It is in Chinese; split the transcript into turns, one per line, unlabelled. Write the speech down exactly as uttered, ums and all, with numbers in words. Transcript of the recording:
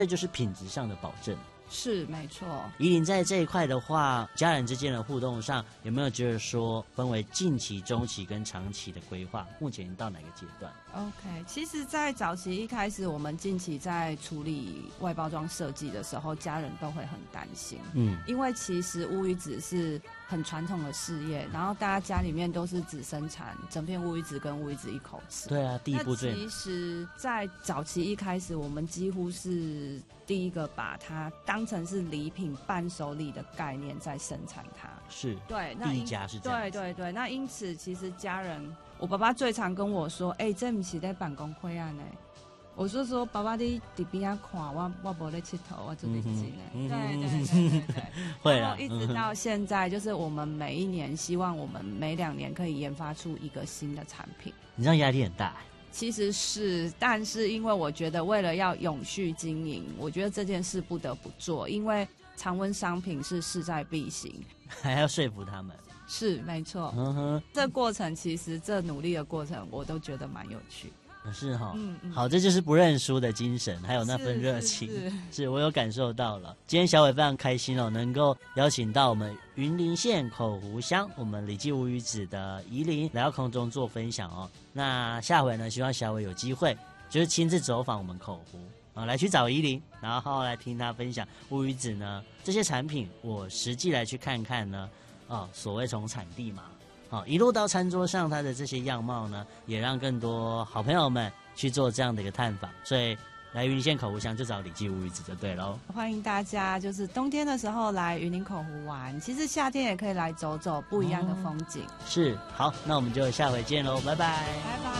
这就是品质上的保证。
是没错。
宜林在这一块的话，家人之间的互动上有没有觉得说分为近期、中期跟长期的规划？目前到哪个阶段
？OK， 其实，在早期一开始，我们近期在处理外包装设计的时候，家人都会很担心，嗯，因为其实乌鱼子是很传统的事业，然后大家家里面都是只生产整片乌鱼子跟乌鱼子一口吃。
对啊，第一步最。
其实，在早期一开始，我们几乎是第一个把它当成是礼品伴手礼的概念在生产它。
是，
对，那
第一家是这样。
对对对，那因此其实家人，我爸爸最常跟我说：“哎、欸，这不是在办公会案呢。”我就说：“爸爸，你在边啊看我，我没在佚佗，我做得紧呢。”对对对对对，
会啦。
一直到现在，就是我们每一年希望我们每两年可以研发出一个新的产品。
你这样压力很大。
其实是，但是因为我觉得为了要永续经营，我觉得这件事不得不做，因为常温商品是势在必行，
还要说服他们。
是没错，嗯哼，这过程其实这努力的过程，我都觉得蛮有趣。
是哈、哦嗯嗯，好，这就是不认输的精神，还有那份热情，
是, 是, 是,
是我有感受到了。今天小伟非常开心哦，能够邀请到我们云林县口湖乡我们李记乌鱼子的宜林来到空中做分享哦。那下回呢，希望小伟有机会就是亲自走访我们口湖啊，来去找宜林，然后来听他分享乌鱼子呢这些产品，我实际来去看看呢，哦，所谓从产地嘛。好，一路到餐桌上，它的这些样貌呢，也让更多好朋友们去做这样的一个探访。所以来云林县口湖乡就找李记乌鱼子就对喽。
欢迎大家，就是冬天的时候来云林口湖玩，其实夏天也可以来走走，不一样的风景。
哦、是，好，那我们就下回见喽，拜拜，
拜拜。